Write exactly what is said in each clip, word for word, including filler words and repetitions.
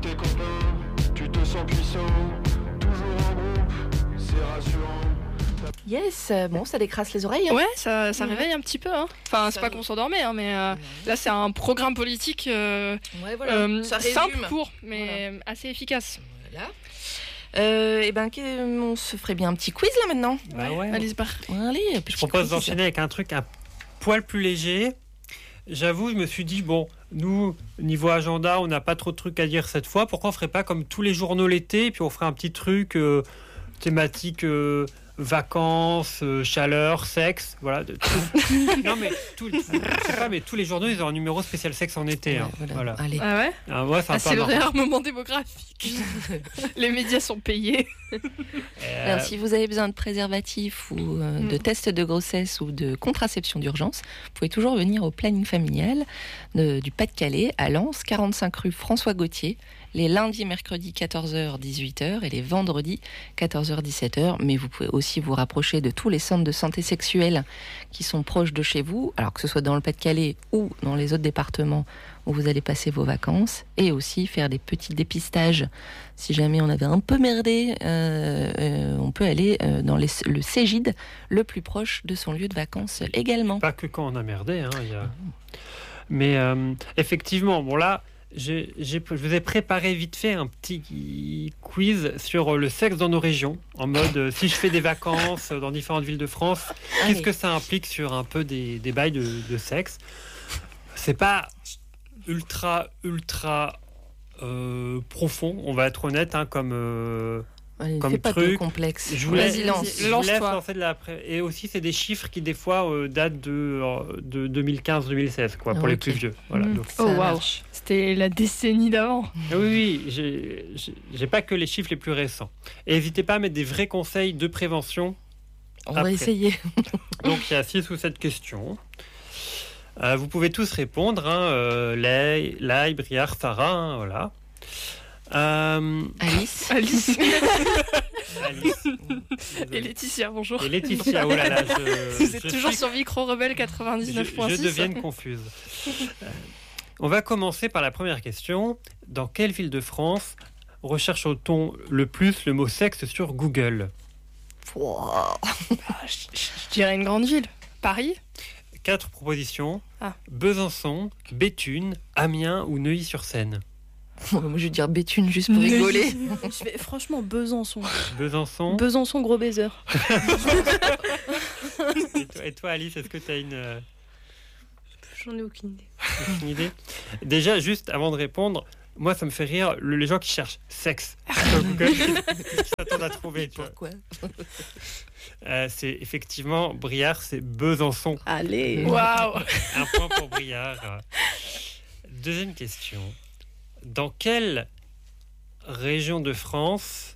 Tes copains, tu te sens puissant, toujours en groupe, c'est rassurant. Yes, bon, ça décrasse les oreilles. Hein. Ouais, ça, ça réveille un petit peu. Hein. Enfin, ça c'est pas nous... qu'on s'endormait, hein, mais euh, là, c'est un programme politique euh, ouais, voilà. euh, simple, court, mais voilà. assez efficace. Voilà. Euh, et ben, on se ferait bien un petit quiz là maintenant. Bah ouais. Allez, c'est parti. Allez, je propose d'enchaîner avec un truc un poil plus léger. J'avoue, je me suis dit, bon, nous, niveau agenda, on n'a pas trop de trucs à dire cette fois. Pourquoi on ne ferait pas comme tous les journaux l'été, et puis on ferait un petit truc euh, thématique euh, vacances, euh, chaleur, sexe, voilà. De, tout. Non, mais, tout, je sais pas, mais tous les journaux, ils ont un numéro spécial sexe en été. Ouais, hein, voilà. voilà. Allez. Ah ouais, ah ouais c'est, ah, c'est le réarmement démographique. Les médias sont payés. Euh... Alors, si vous avez besoin de préservatifs ou euh, mm. de tests de grossesse ou de contraception d'urgence, vous pouvez toujours venir au planning familial de, du Pas-de-Calais, à Lens, quarante-cinq rue François Gauthier, les lundis et mercredis quatorze heures dix-huit heures et les vendredis quatorze heures dix-sept heures. Mais vous pouvez aussi vous rapprocher de tous les centres de santé sexuelle qui sont proches de chez vous, alors que ce soit dans le Pas-de-Calais ou dans les autres départements où vous allez passer vos vacances, et aussi faire des petits dépistages. Si jamais on avait un peu merdé, euh, euh, on peut aller euh, dans les, le Cégide le plus proche de son lieu de vacances également. Pas que quand on a merdé. Hein, y a... Mais euh, effectivement, bon là, j'ai, j'ai, je vous ai préparé vite fait un petit quiz sur le sexe dans nos régions, en mode euh, si je fais des vacances dans différentes villes de France, Allez. Qu'est-ce que ça implique sur un peu des, des bails de, de sexe. C'est pas ultra, ultra euh, profond, on va être honnête, hein, comme, euh, Allez, comme fais pas truc. de complexe. Je voulais, Vas-y, lance. je voulais lancer de la... Et aussi, c'est des chiffres qui, des fois, euh, datent de, de deux mille quinze deux mille seize, quoi, pour okay. les plus vieux. Voilà, mmh. donc, oh, waouh, c'était la décennie d'avant. Oui, oui, j'ai, j'ai, j'ai pas que les chiffres les plus récents. Et n'hésitez pas à mettre des vrais conseils de prévention. On après. va essayer. Donc, il y a six ou sept questions. Euh, vous pouvez tous répondre, hein, euh, Lai, Lai, Briard, Sarah, hein, voilà. Euh... Alice. Alice. Alice. Et Laetitia, bonjour. Et Laetitia, oh là là. Je, Vous êtes toujours suis... sur Micro Rebelle quatre-vingt-dix-neuf point six. Je, je deviens confuse. euh, on va commencer par la première question. Dans quelle ville de France recherche-t-on le plus le mot sexe sur Google ? Wow. je, je dirais une grande ville. Paris ? Quatre propositions. Ah. Besançon, Béthune, Amiens ou Neuilly-sur-Seine. Moi, je vais dire Béthune juste pour rigoler. Je vais, franchement, Besançon. Besançon. Besançon, gros baiser. et, toi, et toi, Alice, est-ce que tu as une... Euh... J'en ai aucune idée. Aucune idée. Déjà, juste avant de répondre, moi, ça me fait rire le, les gens qui cherchent sexe sur Google, qui s'attendent à trouver. Pourquoi euh, C'est effectivement, Briard, c'est Besançon. Allez. Waouh. Un point pour Briard. Deuxième question. Dans quelle région de France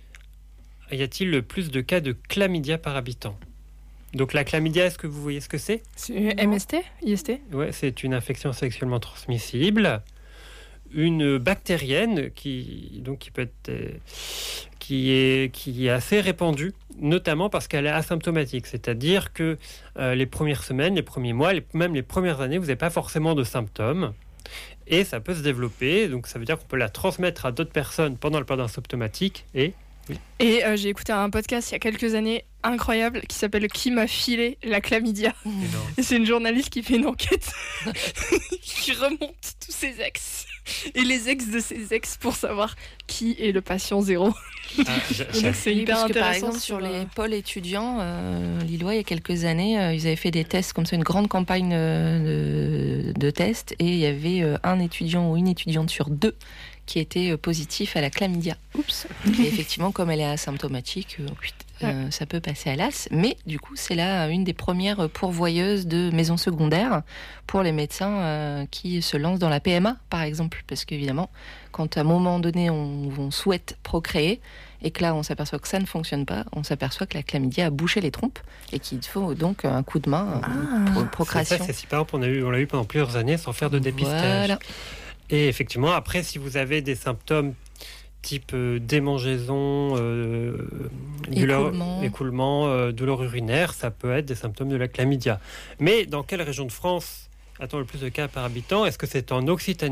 y a-t-il le plus de cas de chlamydia par habitant ? Donc la chlamydia, est-ce que vous voyez ce que c'est ? C'est M S T ? I S T ? Ouais, c'est une infection sexuellement transmissible, une bactérienne qui donc qui peut être euh, qui est qui est assez répandue, notamment parce qu'elle est asymptomatique, c'est-à-dire que euh, les premières semaines, les premiers mois, les, même les premières années, vous n'avez pas forcément de symptômes. Et ça peut se développer, donc ça veut dire qu'on peut la transmettre à d'autres personnes pendant le période asymptomatique. Et, oui. et euh, j'ai écouté un podcast il y a quelques années incroyable qui s'appelle Qui m'a filé la chlamydia. Et c'est une journaliste qui fait une enquête qui remonte tous ses ex et les ex de ses ex pour savoir qui est le patient zéro. Ah, j'ai, j'ai... Donc, c'est hyper intéressant. Par exemple, sur les pôles étudiants euh, lillois, il y a quelques années, euh, ils avaient fait des tests comme ça, une grande campagne euh, de, de tests, et il y avait euh, un étudiant ou une étudiante sur deux qui était euh, positif à la chlamydia. Oups. Et effectivement, comme elle est asymptomatique, euh, euh, ouais. ça peut passer à l'as. Mais du coup, c'est là une des premières pourvoyeuses de maisons secondaires pour les médecins euh, qui se lancent dans la P M A, par exemple. Parce qu'évidemment, quand à un moment donné, on, on souhaite procréer, et que là, on s'aperçoit que ça ne fonctionne pas, on s'aperçoit que la chlamydia a bouché les trompes, et qu'il faut donc un coup de main ah, pour procréation. C'est ça, c'est super, on, a eu, on l'a eu pendant plusieurs années sans faire de dépistage. Voilà. Et effectivement, après, si vous avez des symptômes type euh, démangeaison, euh, douleur, écoulement, écoulement euh, douleur urinaire, ça peut être des symptômes de la chlamydia. Mais dans quelle région de France a-t-on le plus de cas par habitant ? Est-ce que c'est en Occitanie,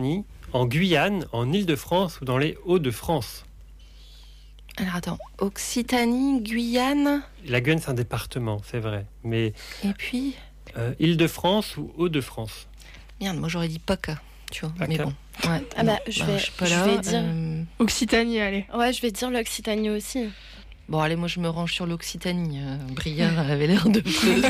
en Guyane, en Île-de-France ou dans les Hauts-de-France? Alors attends, Occitanie, Guyane. La Guyane, c'est un département, c'est vrai. Mais Et puis euh, Île-de-France ou Hauts-de-France? Merde, moi j'aurais dit PACA, tu vois. PACA. Mais bon. Ouais, Ah bah, je vais- je suis pas je là. vais dire- euh, Occitanie, allez. Ouais, je vais dire l'Occitanie aussi. Bon, allez, moi je me range sur l'Occitanie. Euh, Briard avait l'air de.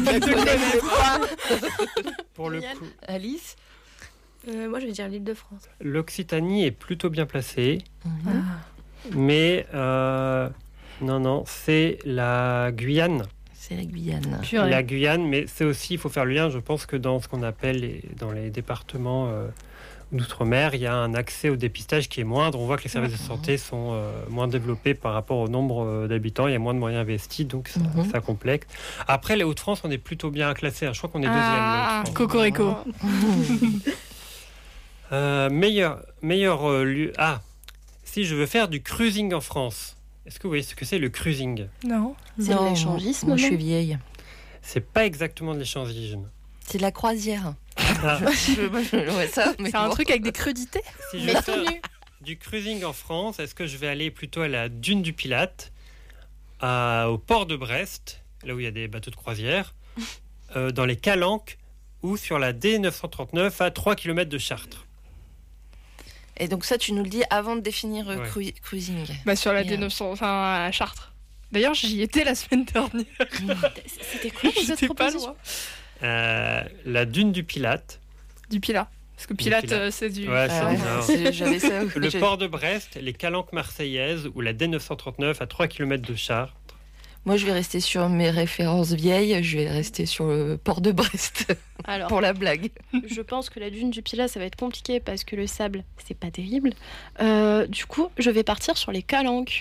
Pour le Yann. coup, Alice. Euh, moi, je vais dire l'Île-de-France. l'Occitanie est plutôt bien placée. Mhm. Mais euh, non, non, c'est la Guyane. C'est la Guyane. Purée. La Guyane, mais c'est aussi, il faut faire le lien, je pense que dans ce qu'on appelle les, dans les départements euh, d'outre-mer, il y a un accès au dépistage qui est moindre. On voit que les services de santé sont euh, moins développés par rapport au nombre euh, d'habitants. Il y a moins de moyens investis, donc ça, Mhm. ça complexe. Après, les Hauts-de-France, on est plutôt bien classés. Je crois qu'on est deuxième. Ah, les Hauts-de-France. Cocorico. Euh, meilleur, meilleur euh, lieu. Ah, si je veux faire du cruising en France, est-ce que vous voyez ce que c'est le cruising? Non. C'est de Non, l'échangisme, Moi, je non suis vieille. C'est pas exactement de l'échangisme. C'est de la croisière. Ah, Je- moi, je- ouais, ça, mais C'est un bon. truc avec des crudités. si je Mais veux tout faire nu. du cruising en France, est-ce que je vais aller plutôt à la dune du Pilate, à- au port de Brest, là où il y a des bateaux de croisière, euh, dans les Calanques ou sur la D neuf cent trente-neuf à trois kilomètres de Chartres? Et donc ça, tu nous le dis avant de définir euh, Ouais. cru- cruising. Bah, sur la Merde. D neuf cents, enfin à Chartres. D'ailleurs, j'y étais la semaine dernière. C'était quoi cette J'étais pas proposition loin. Euh, la dune du Pilate, Du Pilat. Parce que Pilate, Pilate. euh, c'est du. Ouais, Ah c'est ouais, du Nord. c'est- J'avais ça. le j'ai- port de Brest, les Calanques marseillaises ou la D neuf cent trente-neuf à trois kilomètres de Chartres. Moi, je vais rester sur mes références vieilles. Je vais rester sur le port de Brest Alors, pour la blague. je pense que la dune du Pilat, ça va être compliqué parce que le sable, c'est pas terrible. Euh, du coup, je vais partir sur les Calanques.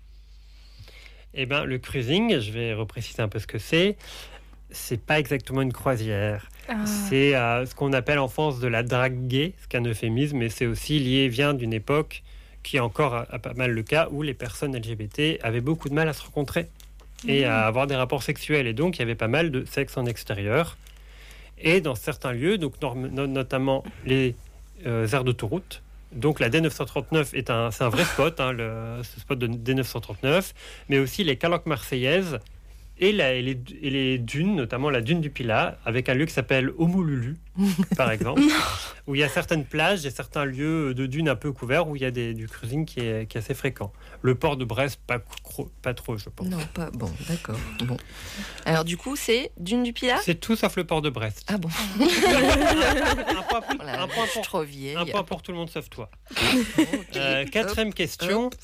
Eh bien, le cruising, je vais repréciser un peu ce que c'est. C'est pas exactement une croisière. Ah. C'est euh, ce qu'on appelle en France de la drague gay, ce qui est un euphémisme, mais c'est aussi lié, vient d'une époque qui est encore à, à pas mal le cas où les personnes L G B T avaient beaucoup de mal à se rencontrer et à avoir des rapports sexuels. Et donc, il y avait pas mal de sexe en extérieur. Et dans certains lieux, donc norm- no- notamment les euh, aires d'autoroute. Donc la D neuf cent trente-neuf est un, c'est un vrai spot, hein, le, ce spot de D neuf cent trente-neuf, mais aussi les Calanques marseillaises et, la- et les, et les dunes, notamment la dune du Pilat, avec un lieu qui s'appelle Homolulu, par exemple, où il y a certaines plages et certains lieux de dunes un peu couverts où il y a des, du cruising qui est, qui est assez fréquent. Le port de Brest, pas, cro- pas trop, je pense. Non, pas bon, d'accord. Bon. Alors du coup, c'est Dune du Pilat. C'est tout sauf le port de Brest. Ah bon. un, point, Voilà, un point je suis pour, trop vieille. un point pour tout le monde sauf toi. Ok. Euh, quatrième Hop, question. hop.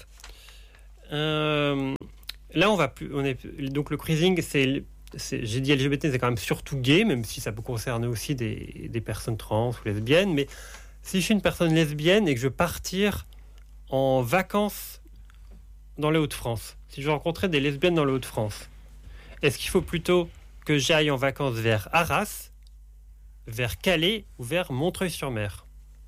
Euh, là, on va plus. On est donc le cruising, c'est, c'est j'ai dit L G B T, c'est quand même surtout gay, même si ça peut concerner aussi des, des personnes trans ou lesbiennes. Mais si je suis une personne lesbienne et que je veux partir en vacances dans les Hauts-de-France, si je veux rencontrer des lesbiennes dans les Hauts-de-France, est-ce qu'il faut plutôt que j'aille en vacances vers Arras, vers Calais ou vers Montreuil-sur-Mer?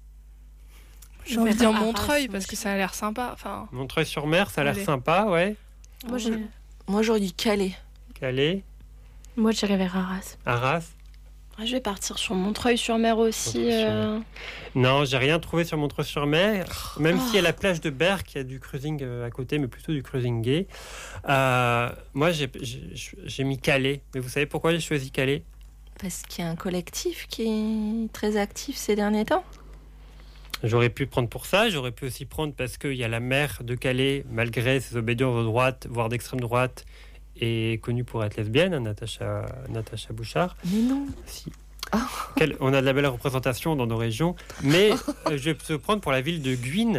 J'ai envie de dire Arras, Montreuil moi, parce je- que ça a l'air sympa. Enfin, Montreuil-sur-Mer, ça a l'air Allez. sympa, ouais. Moi, je... Moi, j'aurais dit Calais. Calais, Moi, j'irais vers Arras. Arras. Ouais, je vais partir sur Montreuil-sur-Mer aussi. Montreuil-sur-Mer. euh. Non, j'ai rien trouvé sur Montreuil-sur-Mer, même s'il y a la plage de Berck, il y a du cruising euh, à côté, mais plutôt du cruising gay. Euh, moi, j'ai, j'ai, j'ai mis Calais, mais vous savez pourquoi j'ai choisi Calais? Parce qu'il y a un collectif qui est très actif ces derniers temps. J'aurais pu prendre pour ça, j'aurais pu aussi prendre parce qu'il y a la maire de Calais, malgré ses obédiences de droite, voire d'extrême droite, est connue pour être lesbienne, hein, Natacha, Natacha Bouchard. Mais non. Si. Oh. Quelle- on a de la belle représentation dans nos régions, mais euh, je vais te prendre pour la ville de Guynes.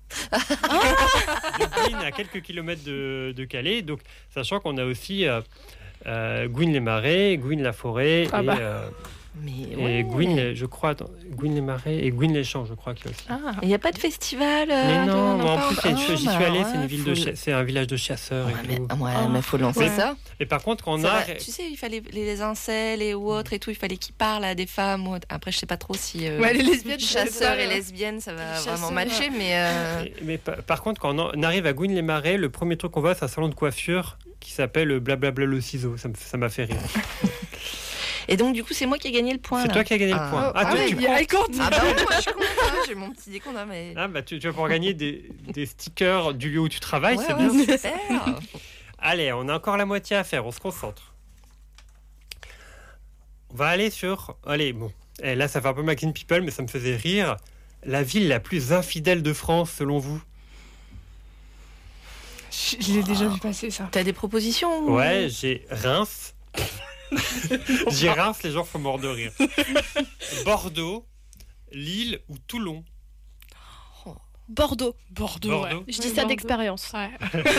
de Guynes, à quelques kilomètres de, de Calais, donc sachant qu'on a aussi euh, euh, Guynes-les-Marais, Guynes-la-Forêt Ah et, bah. euh, Mais et ouais. Guynes, je crois, attends, Guynes-les-Marais et Guynes-les-Champs, je crois qu'il y a aussi. ah. Il n'y a pas de festival. euh, Mais de- non, on mais en parle plus, c'est une- pas. j'y Ah, suis bah allé, c'est une ouais, ville faut de, le- cha- c'est un village de chasseurs Ouais, et mais, tout. ouais, Oh. mais faut lancer Ouais. ça. Et par contre, quand on Ça a, va. Tu sais, il fallait les incels et autres et tout, il fallait qu'ils parlent à des femmes. Ou... Après, je sais pas trop si euh, Ouais, les lesbiennes, je sais chasseurs pas, et là. lesbiennes, ça va Les vraiment chasseurs, matcher, mais euh, mais, mais par, par contre, quand on, en- on arrive à Guynes-les-Marais, le premier truc qu'on voit, c'est un salon de coiffure qui s'appelle Blablabla le ciseau. Ça me- ça m'a fait rire. Et donc, du coup, c'est moi qui ai gagné le point. C'est là. toi qui as gagné Ah. le point. Ah, tu, ouais, tu il y a- elle compte. Ah bah oui, moi je compte, hein, j'ai mon petit décompte. hein, Mais... Ah, bah, tu, tu vas pouvoir gagner des, des stickers du lieu où tu travailles, Ouais, c'est ouais, bien. super. Allez, on a encore la moitié à faire, on se concentre. On va aller sur... Allez, bon, eh, là ça fait un peu Magazine People, mais ça me faisait rire. La ville la plus infidèle de France, selon vous? Je, je l'ai déjà vu passer ça. T'as des propositions ou- Ouais, j'ai Reims. J'ai Reims, les gens font mort de rire. Bordeaux, Lille ou Toulon? Bordeaux. Bordeaux, Bordeaux. ouais. Je Ouais, dis ça Bordeaux. d'expérience. Ouais.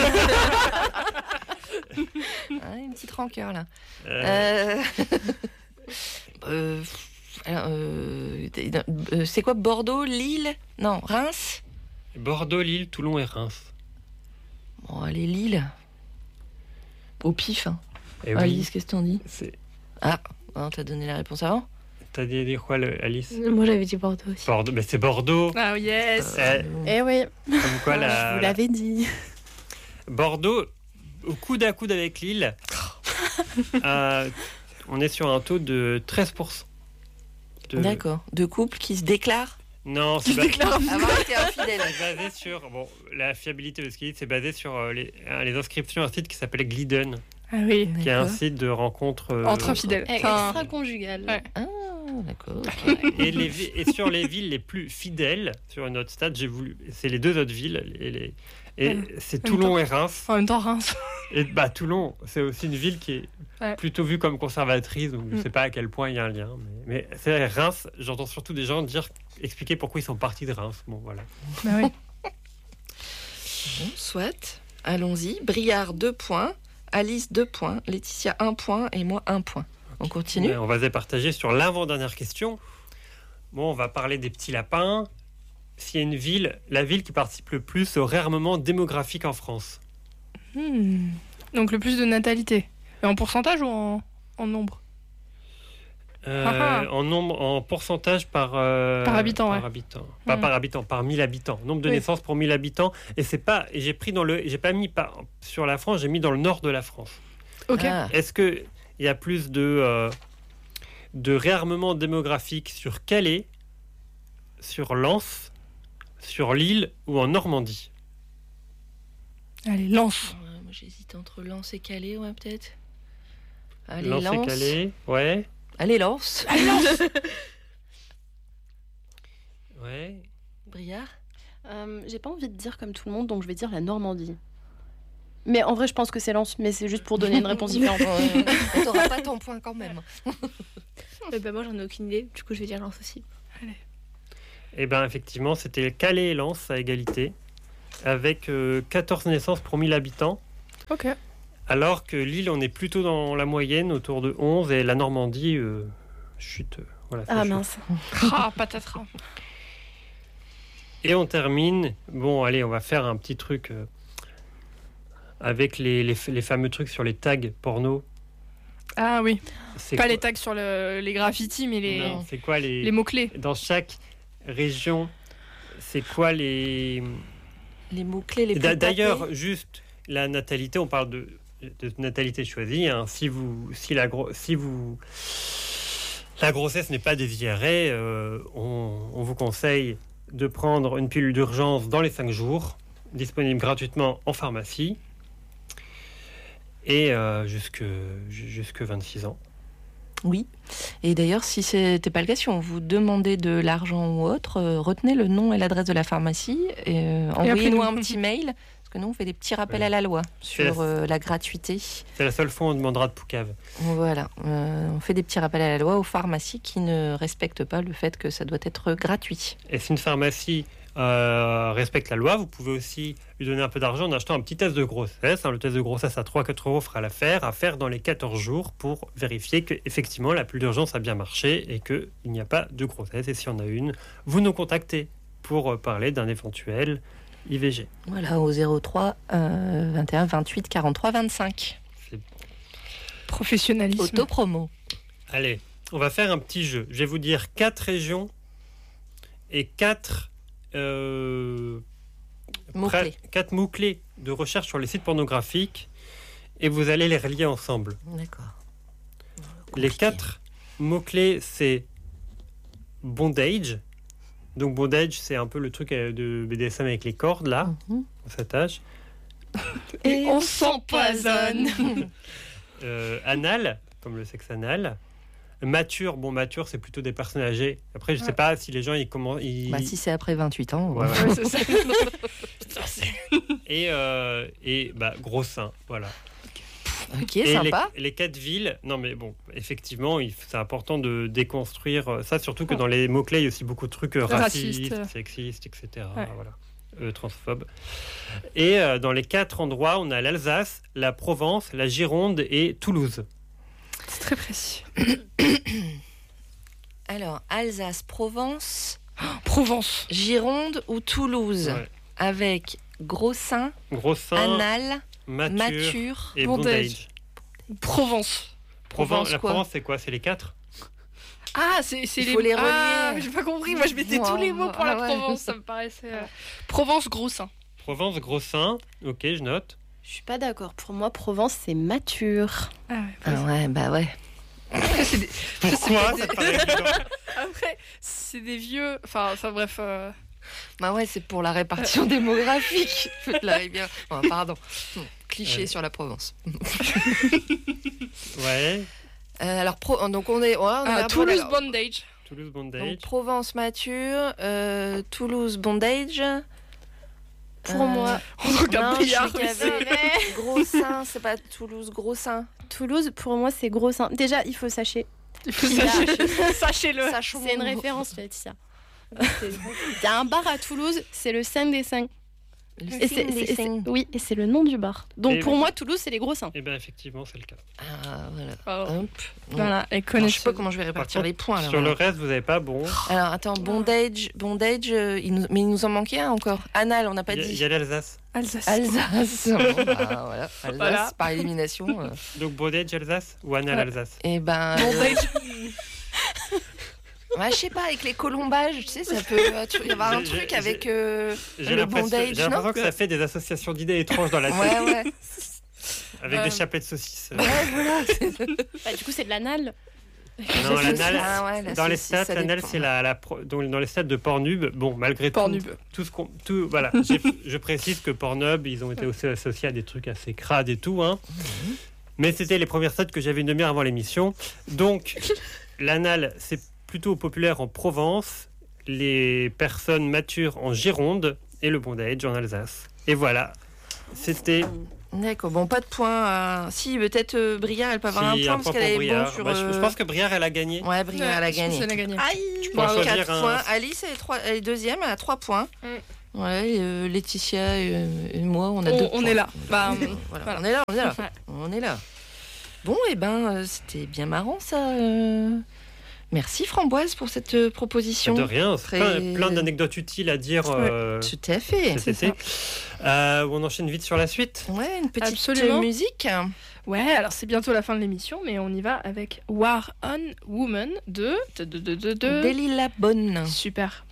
Ah, une petite rancœur là. Euh, Euh... euh, alors, euh, euh, c'est quoi Bordeaux, Lille? Non, Reims? Bordeaux, Lille, Toulon et Reims. Bon, allez, Lille. Au pif. Hein. Eh oui, Alice, qu'est-ce que t'en dis? c'est... Ah, hein, t'as donné la réponse avant? T'as dit dire quoi, le- Alice? Moi, j'avais dit Bordeaux aussi. Bordeaux, mais c'est Bordeaux. Ah yes. Euh, Eh oui, comme quoi, je la, vous l'avais dit. Bordeaux, au coude à coude avec Lille, euh, on est sur un taux de treize pour cent. De- D'accord. De couples qui se déclarent Non, c'est ba- avoir été infidèles. c'est basé sur... Bon, la fiabilité de ce qu'il dit, c'est basé sur euh, les, euh, les inscriptions à un site qui s'appelle Glidden, Ah oui. qui est un D'accord. site de rencontre... euh, Entre infidèles. Enfin, Extra-conjugal. Ouais. Ah, d'accord. Et, les, vi- et sur les villes les plus fidèles, sur une autre stade, j'ai voulu... C'est les deux autres villes, et, les, et Ouais. c'est Même Toulon et Reims. en même temps, Reims. Et bah, Toulon, c'est aussi une ville qui est Ouais. plutôt vue comme conservatrice, donc je ne Mm. sais pas à quel point il y a un lien. Mais, mais c'est vrai, Reims, j'entends surtout des gens dire, expliquer pourquoi ils sont partis de Reims. Bon, voilà. Bah oui. Bon, soit. Allons-y. Briard, deux points. Alice, deux points. Laetitia, un point. Et moi, un point. On continue. Mais on va se départager sur l'avant-dernière question. Bon, on va parler des petits lapins. S'il y a une ville, la ville qui participe le plus au réarmement démographique en France. Hmm. Donc le plus de natalité. Et en pourcentage ou en, en nombre? Euh, Ah ah. en nombre, en pourcentage par euh, Par habitant, par ouais. habitant. Pas Mm. par habitant, par mille habitants. Nombre de Oui. naissances pour mille habitants. Et c'est pas, et j'ai pris dans le, j'ai pas mis par, sur la France, j'ai mis dans le nord de la France. Ok. Ah, Est-ce que il y a plus de euh, de réarmement démographique sur Calais, sur Lens, sur Lille ou en Normandie? Allez, lance. ouais, moi, j'hésite entre Lens et Calais, ouais, peut-être. Allez, Lens et Lens. Calais, ouais, Allez, Lens. ouais. Briard. Euh, J'ai pas envie de dire comme tout le monde, donc je vais dire la Normandie. Mais en vrai, je pense que c'est Lens, mais c'est juste pour donner une réponse différente. Ouais, mais t'auras pas ton point quand même. Euh, bah, moi, j'en ai aucune idée. Du coup, je vais dire Lens aussi. Eh bien, effectivement, c'était Calais et Lens à égalité, avec euh, quatorze naissances pour mille habitants, Ok. alors que Lille, on est plutôt dans la moyenne, autour de onze, et la Normandie euh, chute. euh, Voilà, ça Ah chute. mince. Ah, patatras. Et on termine. Bon, allez, on va faire un petit truc euh, avec les, les, les fameux trucs sur les tags porno. Ah oui. C'est Pas quoi- les tags sur le- les graffitis, mais les, Non, c'est quoi les, les mots-clés. dans chaque région? C'est quoi les Les mots-clés les plus D'a- D'ailleurs, tapés. juste la natalité, on parle de, de natalité choisie. Hein. Si vous, si la gro- si vous, la grossesse n'est pas désirée, euh, on, on vous conseille de prendre une pilule d'urgence dans les cinq jours, disponible gratuitement en pharmacie, et euh, jusque jusque vingt-six ans. Oui. Et d'ailleurs, si ce n'était pas le cas, si on vous demandait de l'argent ou autre, euh, retenez le nom et l'adresse de la pharmacie et euh, envoyez-nous appelez-nous. un petit mail. Parce que nous, on fait des petits rappels Ouais. à la loi C'est la- sur euh, la gratuité. C'est la seule fois où on demandera de poucave. Voilà. Euh, on fait des petits rappels à la loi aux pharmacies qui ne respectent pas le fait que ça doit être gratuit. Et si une pharmacie euh, respecte la loi, vous pouvez aussi lui donner un peu d'argent en achetant un petit test de grossesse. Hein. Le test de grossesse à trois à quatre euros fera l'affaire, à faire dans les quatorze jours pour vérifier que effectivement la pilule d'urgence a bien marché et qu'il n'y a pas de grossesse. Et s'il y en a une, vous nous contactez pour euh, parler d'un éventuel I V G. Voilà, au zéro trois euh, vingt et un vingt-huit quarante-trois vingt-cinq. Professionnalisme. Autopromo. Allez, on va faire un petit jeu. Je vais vous dire quatre régions et quatre euh, Mots-clés. pré- quatre mots-clés de recherche sur les sites pornographiques et vous allez les relier ensemble. D'accord. Les Compliqué. quatre mot-clé, c'est bondage. Donc bondage, c'est un peu le truc de B D S M avec les cordes, là. Mhm. On s'attache. Et on s'empoisonne. Euh, anal, comme le sexe anal. Mature, bon, mature, c'est plutôt des personnes âgées. Après, je sais Ouais. pas si les gens, ils commencent... Ils... Bah, si c'est après vingt-huit ans. Ouais, ouais. ouais. Ouais, c'est ça. Et, euh, et bah, gros seins, voilà. Ok, Et sympa. les, les quatre villes, non mais bon, effectivement, il- c'est important de déconstruire euh, ça, surtout que dans les mots-clés, il y a aussi beaucoup de trucs euh, racistes, Racistes. sexistes, et cetera. Ouais. Voilà. Euh, transphobes. Et euh, dans les quatre endroits, on a l'Alsace, la Provence, la Gironde et Toulouse. C'est très précis. Alors, Alsace, Provence, Provence. Gironde ou Toulouse, Ouais. avec gros sein, Gros seins, anal, mature, mature. et bondage. bondage. Provence. Provence, Provence, la quoi. Provence, c'est quoi? C'est les quatre? Ah, c'est c'est Il les faut les Ah, relier. j'ai pas compris. Moi, je mettais tous les mots pour la Ah ouais. Provence. Ça me paraissait. euh, Provence, gros sein. Provence, gros seins, ok, je note. Je suis pas d'accord. Pour moi, Provence, c'est mature. Ah ouais. Ah ouais, bah ouais. Après, c'est des... Pourquoi? Ça paraît évident. Après, c'est des vieux. Enfin, enfin bref. euh, Bah ouais, c'est pour la répartition démographique. Là, eh bien. Oh, pardon. Hum, Cliché Ouais. sur la Provence. Ouais, Euh, alors, Pro- donc on est. Ouais, on ah, est un peu Toulouse, d'accord. bondage. Toulouse, bondage. Donc, Provence mature, euh, Toulouse bondage. Pour Euh, moi, On regarde non, Briard je suis aussi. gavé. Gros sein, c'est pas Toulouse, gros sein. Toulouse, pour moi, c'est gros sein. Déjà, il faut sachez. Il faut Il y a- sachez- Sachez-le. Sache C'est une référence, Laetitia. Il y a un bar à Toulouse, c'est le Sein des Seins. Et c'est- c'est- c'est- oui, et c'est le nom du bar. Donc Et pour oui. moi, Toulouse, c'est les gros seins. Eh bien, effectivement, c'est le cas. Ah, voilà. Oh. Hop. Voilà, et Alors, je connaissez sais pas comment je vais répartir contre, les points. Alors, Sur le reste, vous n'avez pas bon. alors attends, bondage, bondage, euh, il nous- mais il nous en manquait un encore. Anal, on n'a pas Il y a- dit. il y a l'Alsace. Alsace. Alsace. Bon, bah, voilà. Alsace, Voilà. par élimination. euh. Donc, bondage, Alsace ou Anal, Ouais. Alsace? Et ben. euh, Bondage. ouais, je sais pas, avec les colombages, tu sais, ça peut euh, tu- y avoir un J'ai- truc j'ai- avec euh, J'ai le l'impression bondage, j'ai l'impression non que ça fait des associations d'idées étranges dans la tête, Ouais, ouais. avec Euh, des chapelets de saucisses. Ouais, voilà. Bah, du coup, c'est de l'anal. Non, l'anal, Ah ouais, la dans les saucisse, stats, ça l'anal, dépend. c'est la, la pro- donc, dans les stats de Pornhub. Bon, malgré Pornhub. tout, tout ce qu'on, tout, voilà, j'ai- je précise que Pornhub, ils ont été aussi associés à des trucs assez crades et tout, hein. Mais c'était les premières stats que j'avais une demi-heure avant l'émission. Donc, l'anal, c'est plutôt populaire en Provence, les personnes matures en Gironde et le bondage en Alsace. Et voilà, c'était D'accord, bon, pas de points. à- Si, peut-être euh, Briard, elle peut avoir si, un point un parce point qu'elle pour est Briard. bonne sur. Bah, je, je euh, pense que Briard, elle a gagné. Ouais, Briard, elle a Je pense gagné. qu'elle a gagné. Aïe, peux en bon, choisir quatre un. points. Alice, elle est, trois- elle est deuxième, elle a trois points. Mm. Ouais, et, euh, Laetitia et, euh, et moi, on a On- deux on points. est là. Bah, Voilà, voilà. On est là, on est là. Ouais. On est là. Bon, et ben, euh, c'était bien marrant ça. euh. Merci Framboise pour cette euh, proposition. De rien, c'est Très- plein, plein d'anecdotes utiles à dire euh, Tout à fait. cet été. Euh, on enchaîne vite sur la suite. Ouais, une petite Absolument. euh, musique. Ouais, alors c'est bientôt la fin de l'émission, mais on y va avec War on Woman de. de, de, de, de, de- Delilah Bonne. Super.